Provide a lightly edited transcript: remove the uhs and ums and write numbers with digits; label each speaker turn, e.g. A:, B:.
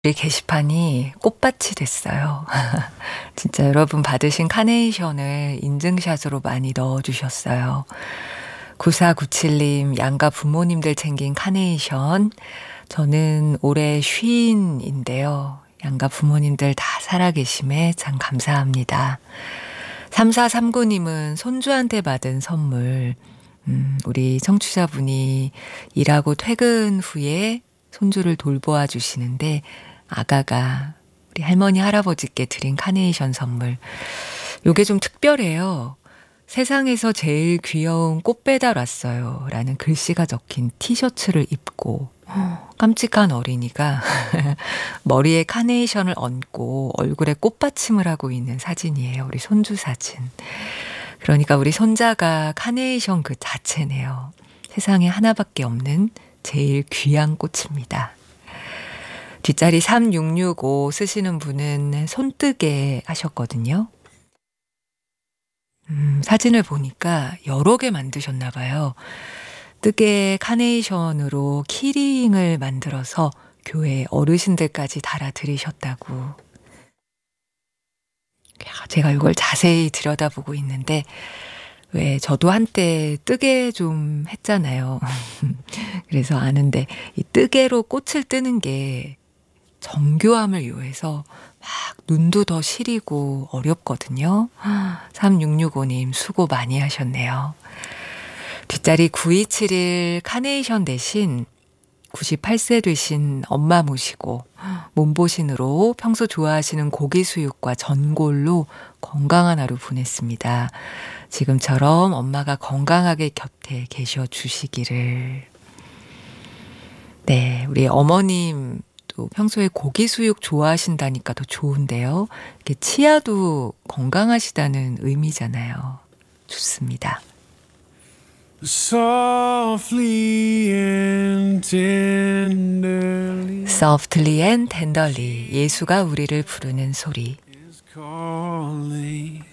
A: 우리 게시판이 꽃밭이 됐어요. 진짜 여러분 받으신 카네이션을 인증샷으로 많이 넣어 주셨어요. 9497님 양가 부모님들 챙긴 카네이션. 저는 올해 쉰인데요. 양가 부모님들 다 살아계심에 참 감사합니다. 3439님은 손주한테 받은 선물. 우리 청취자분이 일하고 퇴근 후에 손주를 돌보아 주시는데 아가가 우리 할머니 할아버지께 드린 카네이션 선물. 요게 좀 특별해요. 세상에서 제일 귀여운 꽃 배달 왔어요. 라는 글씨가 적힌 티셔츠를 입고 깜찍한 어린이가 머리에 카네이션을 얹고 얼굴에 꽃받침을 하고 있는 사진이에요. 우리 손주 사진. 그러니까 우리 손자가 카네이션 그 자체네요. 세상에 하나밖에 없는 제일 귀한 꽃입니다. 뒷자리 3665 쓰시는 분은 손뜨개 하셨거든요. 사진을 보니까 여러 개 만드셨나 봐요. 뜨개 카네이션으로 키링을 만들어서 교회 어르신들까지 달아드리셨다고. 제가 이걸 자세히 들여다보고 있는데 왜 저도 한때 뜨개 좀 했잖아요. 그래서 아는데 이 뜨개로 꽃을 뜨는 게 정교함을 요해서 막 눈도 더 시리고 어렵거든요. 3665님 수고 많이 하셨네요. 뒷자리 9271 카네이션 대신 98세 되신 엄마 모시고 몸보신으로 평소 좋아하시는 고기 수육과 전골로 건강한 하루 보냈습니다. 지금처럼 엄마가 건강하게 곁에 계셔 주시기를. 네, 우리 어머님 또 평소에 고기 수육 좋아하신다니까 더 좋은데요. 이렇게 치아도 건강하시다는 의미잖아요. 좋습니다.
B: Softly and tenderly
A: Softly and tenderly 예수가 우리를 부르는 소리.
B: is calling.